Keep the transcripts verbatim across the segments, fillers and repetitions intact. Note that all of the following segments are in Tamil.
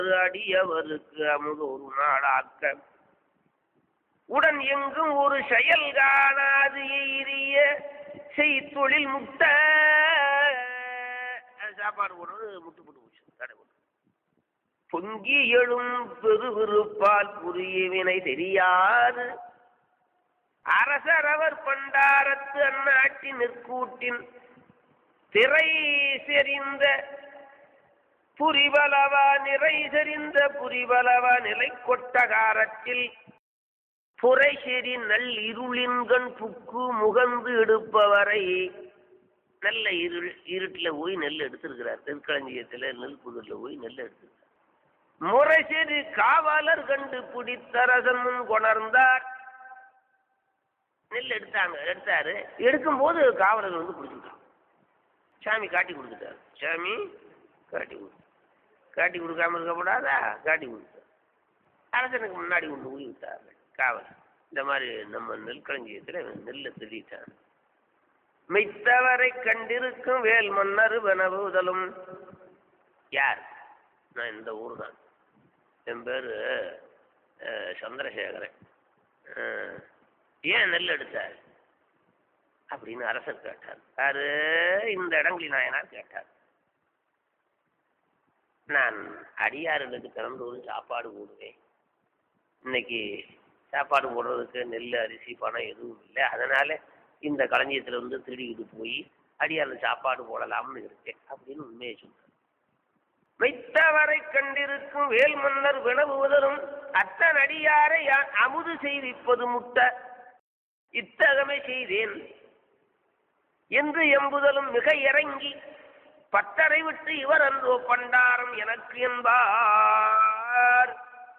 அடியவருக்கு அமுது ஒரு நாளாக்க உடன் எங்கும் ஒரு செயல் காணாது எரிய செய்தொழில் முட்ட சாப்பாடு போடுறது முட்டு போட்டு போச்சு கடை போட்டு பொங்கி எழும் பெருவிருப்பால் புரியவினை தெரியாது அரசர் அவர் பண்டாரத்து அந்நாட்டின் நிற்கூட்டின் திரை செறிந்த புரிவலவா நிறை செறிந்த புரிவலவா நிலை கொட்டகாரத்தில் புரை செறி நல் இருளின்கண் புக்கு முகந்து எடுப்பவரை நல்ல இருள் இருட்டில் போய் நெல் எடுத்திருக்கிறார். தெற்களஞ்சியத்தில் நெல் புதூர்ல போய் நெல் எடுத்திருக்கிறார். முறை செறி காவலர் கண்டு பிடித்தரசன் முன் கொணர்ந்தார். நெல் எடுத்தாங்க எடுத்தாரு எடுக்கும் போது காவலர் வந்து பிடிச்சிட்டாங்க. சாமி காட்டி கொடுத்துட்டாரு. சாமி காட்டி கொடுத்து காட்டி கொடுக்காம இருக்கப்படாதா காட்டி கொடுத்தார். அரசனுக்கு முன்னாடி கொண்டு ஊறி விட்டார்கள் காவலர். இந்த மாதிரி நம்ம நெல்களஞ்சியத்தில் நெல்லை திருடிட்டாங்க. மெய்த்தவரை கண்டிருக்கும் வேல் மன்னர் வெனவுதலும் யார்? நான் இந்த ஊர் தான். என் பேர் சந்திரசேகரன். ஏன் நெல் எடுத்தார் அப்படின்னு அரசர் கேட்டார். யாரு? இந்த இடங்களி நாயனார் கேட்டார். நான் அடியார்களுக்கு திறந்தோறும் சாப்பாடு போடுவேன். இன்னைக்கு சாப்பாடு போடுறதுக்கு நெல் அரிசி பணம் எதுவும் இல்லை. அதனால இந்த களஞ்சியத்தில் வந்து திருடிக்கிட்டு போய் அடியார்கள் சாப்பாடு போடலாம்னு இருக்கேன் அப்படின்னு உண்மையை சொல்றேன். மெய்த்தவரை கண்டிருக்கும் வேல் மன்னர் வினவுவதலும் அத்தன் அடியாரை அமுது செய்விப்பது முட்ட இத்தகமை செய்தேன் என்று எம்புதலும் மிக இறங்கி பத்தரை விட்டு இவர் அன்றோ பண்டாரம் எனக்கு என்பார்.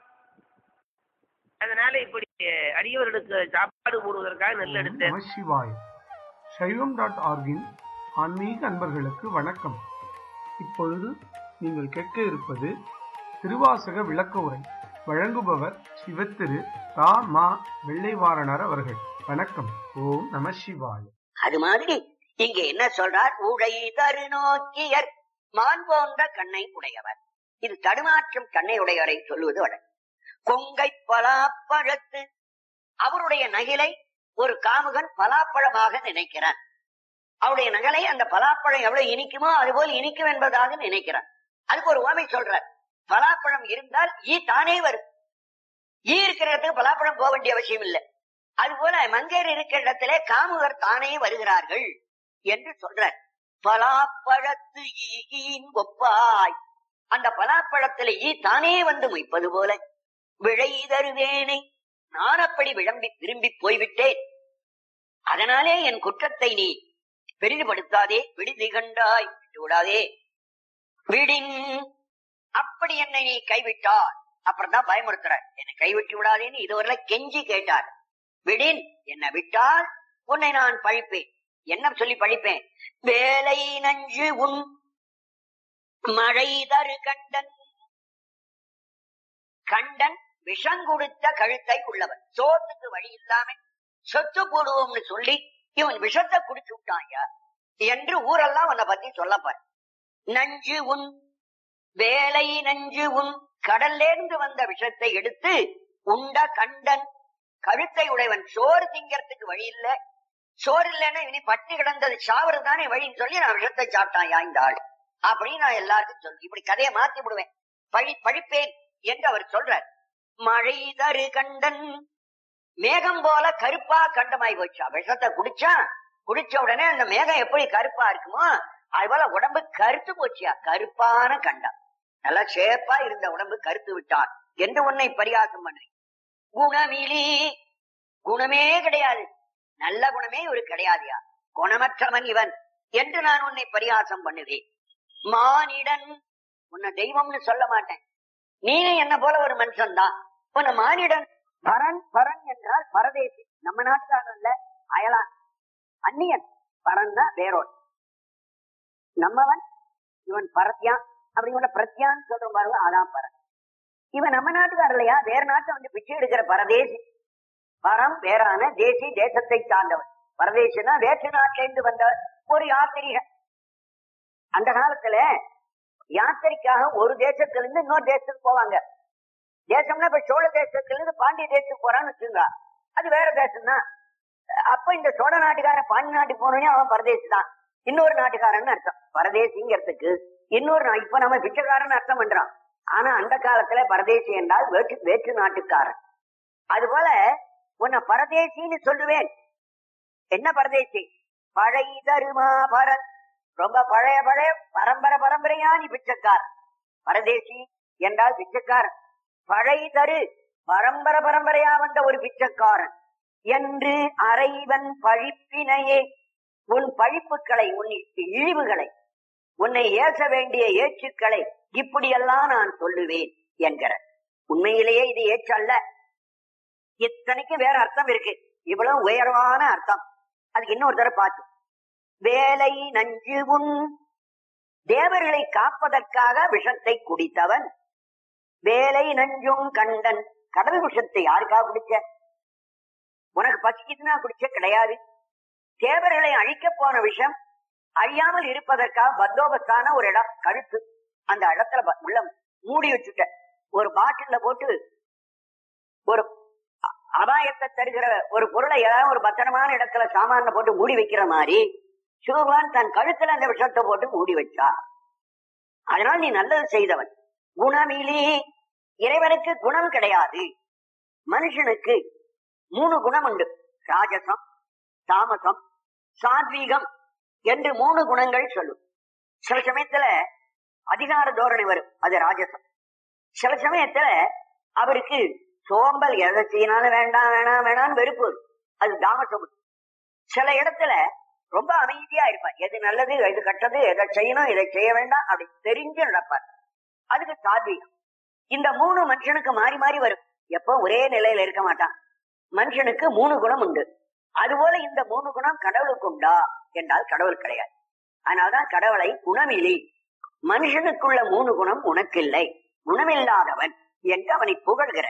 அதனால இப்படி அடியவர்களுக்கு சாப்பாடு போடுவதற்காக நெல் எடுத்தேன். சிவாய் சைவம் டாட் ஆர்கின் ஆன்மீக அன்பர்களுக்கு வணக்கம். இப்பொழுது நீங்கள் கேட்க இருப்பது திருவாசக விளக்க உரை. வழங்குபவர் சிவத்திரு தா மா வெள்ளைவாரணர் அவர்கள். வணக்கம். ஓம் நம சிவாய். அது மாதிரி இங்க என்ன சொல்றார்? உடை தரு நோக்கியர் மான் போன்ற கண்ணை உடையவர். இது தடுமாற்றம் கண்ணை உடையவரை சொல்லுவது வழக்கு. கொங்கை பலாப்பழத்து அவருடைய நகிலை ஒரு காமுகன் பலாப்பழமாக நினைக்கிறான். அவருடைய நகலை அந்த பலாப்பழம் எவ்வளவு இனிக்குமோ அதுபோல் இனிக்கும் என்பதாக நினைக்கிறான். அதுக்கு ஒரு உவமை சொல்றார். பலாப்பழம் இருந்தால் ஈ தானே வரும். ஈ இருக்கிற இடத்துக்கு பலாப்பழம் போக வேண்டிய அவசியம் இல்லை. அதுபோல மங்கையர் இருக்கிற இடத்திலே காமுகர் தானே வருகிறார்கள் என்று சொல்றார். பலாப்பழத்து ஈயின் ஒப்பாய், அந்த பலாப்பழத்துல ஈ தானே வந்து மொய்ப்பது போல விழை தருவேனை நான் அப்படி விளம்பி திரும்பி போய்விட்டேன். அதனாலே என் குற்றத்தை நீ பெரிதுபடுத்தாதே, விடுதி கண்டாய் விடாதே. விடின் அப்படி என்னை நீ கைவிட்டார். அப்புறம் தான் பயமுறுத்துற, என்னை கைவிட்டு விடாதேன்னு இதுவரை கெஞ்சி கேட்டார். விடின் என்னை விட்டால் உன்னை நான் பழிப்பேன். என்ன சொல்லி பழிப்பேன்? வேலை நஞ்சு உன் மழை தரு கண்டன். கண்டன் விஷம் கொடுத்த கழுத்தை உள்ளவன். சோத்துக்கு வழி இல்லாம சொத்து போடுவோம்னு சொல்லி இவன் விஷத்தை குடிச்சு விட்டாயா என்று ஊரெல்லாம் உன்னை பத்தி சொல்லப்பார். நஞ்சு உன் வேலை நஞ்சு உன் கடல்லேருந்து வந்த விஷத்தை எடுத்து உண்ட கண்டன் கழுத்தை உடையவன். சோறு திங்கிறதுக்கு வழி இல்ல, சோறு இல்லைன்னா இனி பட்டி கிடந்தது சாவறதுதானே வழின்னு சொல்லி நான் விஷத்தை சாப்பிட்டான் இந்த ஆள் அப்படின்னு நான் எல்லாருக்கும் சொல்லி இப்படி கதையை மாத்தி விடுவேன், பழி பழிப்பேன் என்று அவர் சொல்றார். மழை தரு கண்டன் மேகம் போல கருப்பா கண்டமாய் போச்சா. விஷத்தை குடிச்சா குடிச்ச உடனே அந்த மேகம் எப்படி கருப்பா இருக்குமோ அது போல உடம்பு கருத்து போச்சியா. கருப்பான கண்டம், நல்லா சேப்பா இருந்த உடம்பு கருத்து விட்டான் என்று உன்னை பரிகாசம் பண்ணு. குணமிலி குணமே கிடையாது, நல்ல குணமே ஒரு கிடையாதுயா, குணமற்றவன் இவன் என்று நான் உன்னை பரிகாசம் பண்ணுவேன். மானிடன் உன்னை தெய்வம்னு சொல்ல மாட்டேன், நீனும் என்ன போல ஒரு மனுஷன் தான். உன்னை மானிடன். பரன் பரன் என்றால் பரதேசி, நம்ம நாட்டுக்காரன் இல்ல, அயலான் அந்நியன். பரன் தான் வேறோன், நம்மவன் இவன் பரத்தியான். அப்படி இவனை பிரத்யான்னு சொல்றோம் பாருங்க, அதான் பரன். இவன் நம்ம நாட்டுக்காரர் இல்லையா, வேற நாட்டை வந்து பிச்சை எடுக்கிற பரதேசி. பரம் வேறான, தேசி தேசத்தை சார்ந்தவன். பரதேசினா வேற்று நாட்டிலிருந்து வந்த ஒரு யாத்திரிகன். அந்த காலத்துல யாத்திரைக்காக ஒரு தேசத்துல இருந்து இன்னொரு தேசத்துக்கு போவாங்க. தேசம்னா இப்ப சோழ தேசத்துல இருந்து பாண்டிய தேசத்துக்கு போறான்னு வச்சுங்க, அது வேற தேசம் தான். அப்ப இந்த சோழ நாட்டுக்காரன் பாண்டி நாட்டுக்கு போனோடனே அவன் பரதேசி தான், இன்னொரு நாட்டுக்காரன் அர்த்தம். பரதேசிங்கிறதுக்கு இன்னொரு நா- இப்ப நம்ம பிச்சைக்காரன் அர்த்தம் பண்றோம். ஆனா அந்த காலத்துல பரதேசி என்றால் வேற்று வேற்று நாட்டுக்காரன். அதுபோல உன்னை பரதேசின்னு சொல்லுவேன். என்ன பரதேசி? பழை தருமா பரன், ரொம்ப பழைய பழைய பரம்பரை பரம்பரையா நீ பிச்சைக்காரன். பரதேசி என்றால் பிச்சைக்காரன். பழை தரு, பரம்பரை பரம்பரையா வந்த ஒரு பிச்சைக்காரன் என்று அறைவன் பழிப்பினையே, உன் பழிப்புகளை, உன் இழிவுகளை, உன்னை ஏச வேண்டிய ஏச்சுக்களை இப்படியெல்லாம் நான் சொல்லுவேன் என்கிற. உண்மையிலேயே இது ஏற்று அல்ல, இத்தனைக்கு வேற அர்த்தம் இருக்கு. இவ்வளவு உயர்வான அர்த்தம். அதுக்கு இன்னொரு தடவை பார்த்து, வேலை நஞ்சு உன், தேவர்களை காப்பதற்காக விஷத்தை குடித்தவன். வேலை நஞ்சும் கண்டன், கடல் விஷத்தை யாருக்காக குடிச்ச? உனக்கு பசிக்குதுன்னா குடிச்ச கிடையாது. தேவர்களை அழிக்க போன விஷம் அழியாமல் இருப்பதற்காக பந்தோபஸ்தான ஒரு இடம் கழுத்து, அந்த இடத்துல ப- உள்ள மூடி வச்சுட்ட. ஒரு பாட்டில்ல போட்டு ஒரு அ- அபாயத்தை தருகிற ஒரு பொருளை ஏதாவது ஒரு பத்திரமான இடத்துல சாமான போட்டு மூடி வைக்கிற மாதிரி சிவபான் தன் கழுத்துல அந்த விஷத்தை போட்டு மூடி வச்சா. அதனால் நீ நல்லது செய்தவன். குணமிலி, இறைவனுக்கு குணம் கிடையாது. மனுஷனுக்கு மூணு குணம் உண்டு, ராஜசம், தாமசம், சாத்வீகம் என்று மூணு குணங்கள் சொல்லும். சில சமயத்துல அதிகார தோரணை வரும், அது ராஜசம். சில சமயத்துல அவருக்கு சோம்பல், எதை செய்யனாலும் வேண்டாம் வேணாம் வேணாம் வெறுப்பு, அது தாமசம். சில இடத்துல ரொம்ப அமைதியா இருப்பார், எது நல்லது எது கெட்டது, எதை செய்யணும் எதை செய்ய வேண்டாம் அப்படி தெரிஞ்சு நடப்பார், அதுக்கு சாத்வீகம். இந்த மூணு மனுஷனுக்கு மாறி மாறி வரும், எப்போ ஒரே நிலையில இருக்க மாட்டான். மனுஷனுக்கு மூணு குணம் உண்டு. அதுபோல இந்த மூணு குணம் கடவுளுக்கு உண்டா என்றால் கடவுள் கிடையாது. அதனால்தான் கடவுளை குணமிலி, மனுஷனுக்குள்ள மூணு குணம் உனக்கில்லை, குணமில்லாதவன் என்று அவனை புகழ்கிற.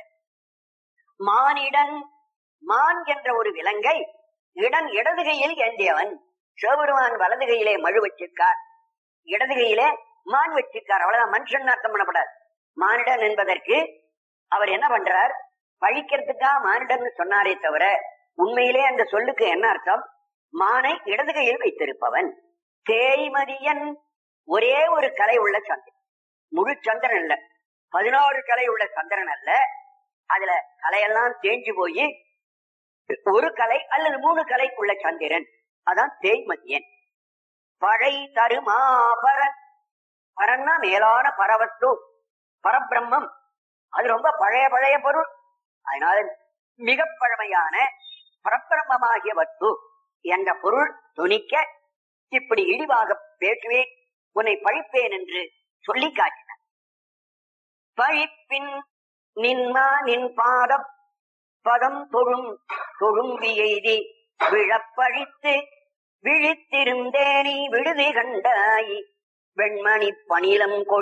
மானிடன், மான் என்ற ஒரு விலங்கை இடன் இடதுகையில் ஏந்தியவன். சிவபெருமான் வலது கையிலே மழு வச்சிருக்கார், இடது கையிலே மான் வச்சிருக்கார். அவ்வளவுதான், மனுஷன் அர்த்தம் பண்ணப்படாது. மானிடன் என்பதற்கு அவர் என்ன பண்றார், பழிக்கிறதுக்காக மானிடன் சொன்னாரே தவிர உண்மையிலே அந்த சொல்லுக்கு என்ன அர்த்தம், மானை இடது கையில் வைத்திருப்பவன். தேய்மதியன், ஒரே ஒரு கலை உள்ள சந்திரன், முழு சந்திரன் அல்ல, பதினாறு கலை உள்ள சந்திரன் அல்ல. அதுல கலையெல்லாம் தேஞ்சு போய் ஒரு கலை அல்லது மூணு கலைக்குள்ள சந்திரன், அதான் தேய்மதியன். பழை தருமாபரன், பரன்னா மேலான பரவஸ்து, பரபிரம்மம், அது ரொம்ப பழைய பழைய பொருள். அதனால மிக பழமையான பரபிரம்மமாகிய வஸ்து என்ற பொருள் துணிக்க இப்படி இழிவாக பேசுவேன், உன்னை பழிப்பேன் என்று சொல்லி காட்டினார். பழிப்பின் நின்மா நின் பாதம் பதம் தொழும் தொழும்பி எய்தி விழப்பழித்து விழித்திருந்தேனி விடுதி கண்டாய் வெண்மணி பணிலம்